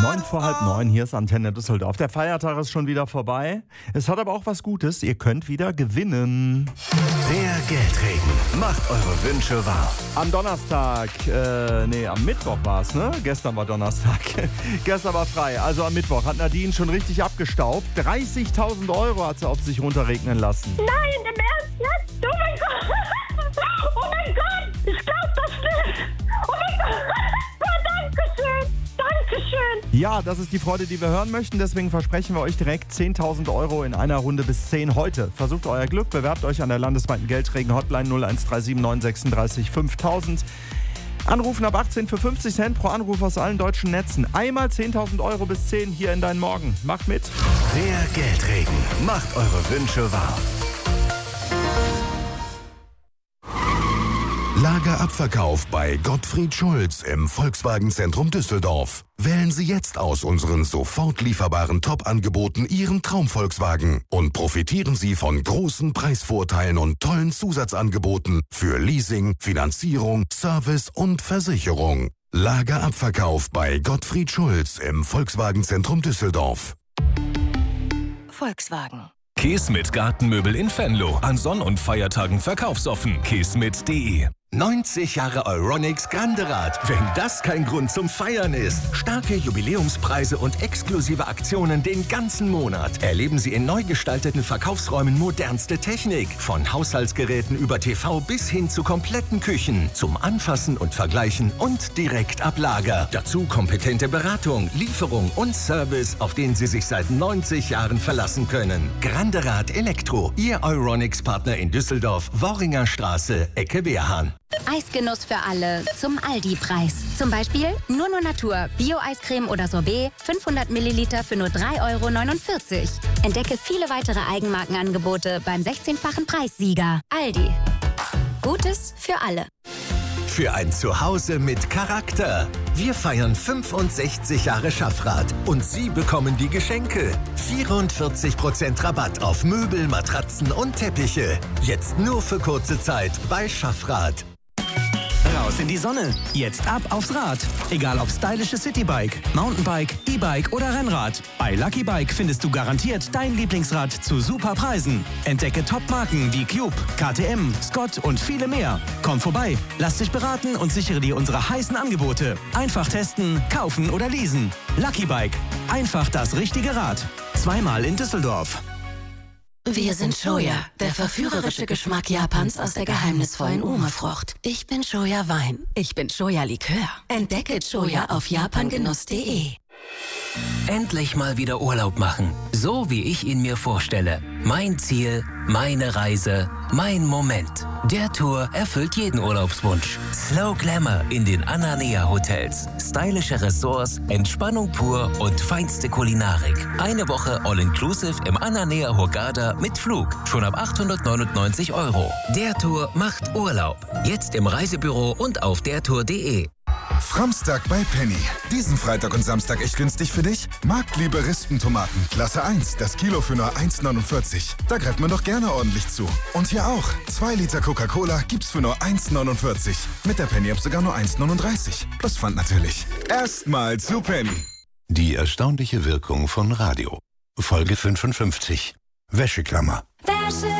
9:45, hier ist Antenne Düsseldorf. Der Feiertag ist schon wieder vorbei. Es hat aber auch was Gutes, ihr könnt wieder gewinnen. Der Geldregen macht eure Wünsche wahr. Am Donnerstag, am Mittwoch war es, ne? Gestern war Donnerstag. Gestern war frei, also am Mittwoch hat Nadine schon richtig abgestaubt. 30.000 € hat sie auf sich runterregnen lassen. Nein, im Ernst jetzt? Oh mein Gott! Oh mein Gott! Ich glaub das nicht! Oh mein Gott! Dankeschön! Dankeschön! Ja, das ist die Freude, die wir hören möchten. Deswegen versprechen wir euch direkt 10.000 € in einer Runde bis 10 heute. Versucht euer Glück, bewerbt euch an der landesweiten Geldregen-Hotline 01379 936 5000. Anrufen ab 18 für 50 Cent pro Anruf aus allen deutschen Netzen. Einmal 10.000 € bis 10 hier in deinen Morgen. Macht mit. Der Geldregen macht eure Wünsche wahr. Lagerabverkauf bei Gottfried Schulz im Volkswagen-Zentrum Düsseldorf. Wählen Sie jetzt aus unseren sofort lieferbaren Top-Angeboten Ihren Traum-Volkswagen und profitieren Sie von großen Preisvorteilen und tollen Zusatzangeboten für Leasing, Finanzierung, Service und Versicherung. Lagerabverkauf bei Gottfried Schulz im Volkswagen-Zentrum Düsseldorf. Volkswagen. Kesmet Gartenmöbel in Venlo. An Sonn- und Feiertagen verkaufsoffen. Kesmet.de. 90 Jahre Euronics Grande Rad. Wenn das kein Grund zum Feiern ist. Starke Jubiläumspreise und exklusive Aktionen den ganzen Monat. Erleben Sie in neu gestalteten Verkaufsräumen modernste Technik. Von Haushaltsgeräten über TV bis hin zu kompletten Küchen. Zum Anfassen und Vergleichen und direkt ab Lager. Dazu kompetente Beratung, Lieferung und Service, auf den Sie sich seit 90 Jahren verlassen können. Grande Rad Elektro. Ihr Euronics-Partner in Düsseldorf, Worringer Straße, Ecke Wehrhahn. Eisgenuss für alle zum Aldi-Preis. Zum Beispiel nur Natur, Bio-Eiscreme oder Sorbet, 500 Milliliter für nur 3,49 €. Entdecke viele weitere Eigenmarkenangebote beim 16-fachen Preissieger. Aldi. Gutes für alle. Für ein Zuhause mit Charakter. Wir feiern 65 Jahre Schaffrath und Sie bekommen die Geschenke. 44% Rabatt auf Möbel, Matratzen und Teppiche. Jetzt nur für kurze Zeit bei Schaffrath. Raus in die Sonne. Jetzt ab aufs Rad. Egal ob stylisches Citybike, Mountainbike, E-Bike oder Rennrad. Bei Lucky Bike findest du garantiert dein Lieblingsrad zu super Preisen. Entdecke Top-Marken wie Cube, KTM, Scott und viele mehr. Komm vorbei, lass dich beraten und sichere dir unsere heißen Angebote. Einfach testen, kaufen oder leasen. Lucky Bike. Einfach das richtige Rad. Zweimal in Düsseldorf. Wir sind Shoya, der verführerische Geschmack Japans aus der geheimnisvollen Ume-Frucht. Ich bin Shoya Wein. Ich bin Shoya Likör. Entdecke Shoya auf japangenuss.de. Endlich mal wieder Urlaub machen. So wie ich ihn mir vorstelle. Mein Ziel, meine Reise, mein Moment. Der Tour erfüllt jeden Urlaubswunsch. Slow Glamour in den Ananea Hotels. Stylische Ressorts, Entspannung pur und feinste Kulinarik. Eine Woche All-Inclusive im Ananea Hurghada mit Flug. Schon ab 899 €. Der Tour macht Urlaub. Jetzt im Reisebüro und auf dertour.de. Framstag bei Penny. Diesen Freitag und Samstag echt günstig für dich? Marktliebe Rispentomaten, Klasse 1, das Kilo für nur 1,49. Da greift man doch gerne ordentlich zu. Und hier auch, 2 Liter Coca-Cola gibt's für nur 1,49. Mit der Penny-App sogar nur 1,39. Plus Pfand natürlich. Erstmal zu Penny. Die erstaunliche Wirkung von Radio. Folge 55. Wäscheklammer.